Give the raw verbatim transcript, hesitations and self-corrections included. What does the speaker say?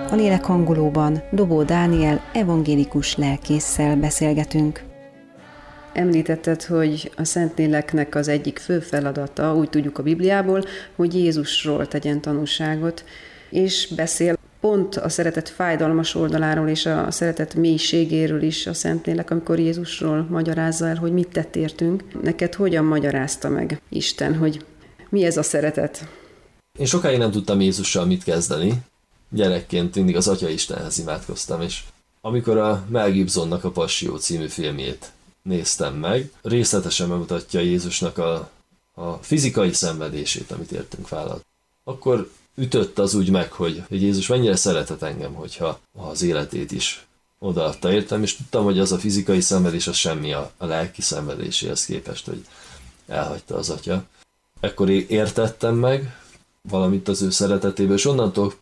A lélekhangolóban Dobó Dániel evangélikus lelkésszel beszélgetünk. Említetted, hogy a Szentléleknek az egyik fő feladata, úgy tudjuk a Bibliából, hogy Jézusról tegyen tanúságot, és beszél pont a szeretet fájdalmas oldaláról és a szeretet mélységéről is a Szentlélek, amikor Jézusról magyarázza el, hogy mit tett értünk. Neked hogyan magyarázta meg Isten, hogy mi ez a szeretet? Én sokáig nem tudtam Jézussal mit kezdeni. Gyerekként mindig az Atya Istenhez imádkoztam, és amikor a Mel Gibsonnak a Passió című filmjét néztem meg, részletesen bemutatja Jézusnak a, a fizikai szenvedését, amit értünk vállalt. Akkor ütött az úgy meg, hogy, hogy Jézus mennyire szeretett engem, hogyha az életét is odaadta értem, és tudtam, hogy az a fizikai szenvedés az semmi a, a lelki szenvedéséhez képest, hogy elhagyta az Atya. Ekkor értettem meg valamit az ő szeretetéből, és onnantól